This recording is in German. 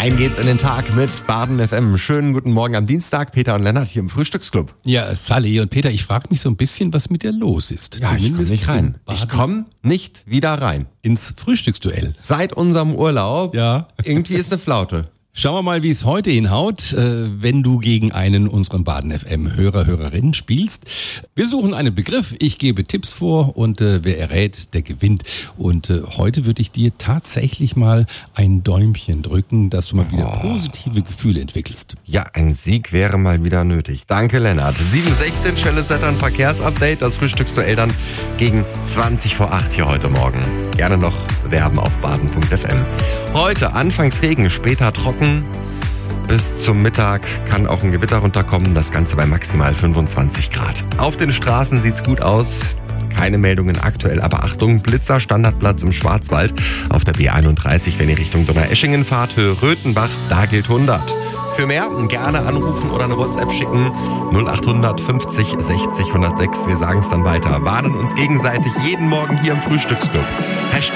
Rein geht's in den Tag mit Baden FM. Schönen guten Morgen am Dienstag. Peter und Lennart hier im Frühstücksclub. Ja, Sally und Peter, ich frage mich so ein bisschen, was mit dir los ist. Ja, ich komme nicht rein. Ich komme nicht wieder rein. Ins Frühstücksduell. Seit unserem Urlaub. Ja. Irgendwie ist eine Flaute. Schauen wir mal, wie es heute hinhaut, wenn du gegen einen unserer Baden FM Hörerinnen spielst. Wir suchen einen Begriff, ich gebe Tipps vor und wer errät, der gewinnt. Und heute würde ich dir tatsächlich mal ein Däumchen drücken, dass du mal wieder positive Gefühle entwickelst. Ja, ein Sieg wäre mal wieder nötig. Danke, Lennart. 7:16 Schwelle Zettern Verkehrsupdate, das Frühstücksduell dann gegen 20 vor 8 hier heute Morgen. Gerne noch werben auf baden.fm. Heute anfangs Regen, später trocken. Bis zum Mittag kann auch ein Gewitter runterkommen, das Ganze bei maximal 25 Grad. Auf den Straßen sieht's gut aus. Keine Meldungen aktuell, aber Achtung, Blitzer, Standardplatz im Schwarzwald. Auf der B31, wenn ihr Richtung Donaueschingen fahrt, Höhe Röthenbach, da gilt 100. Für mehr gerne anrufen oder eine WhatsApp schicken. 0800 50 60 106. Wir sagen es dann weiter. Warnen uns gegenseitig jeden Morgen hier im Frühstücksclub.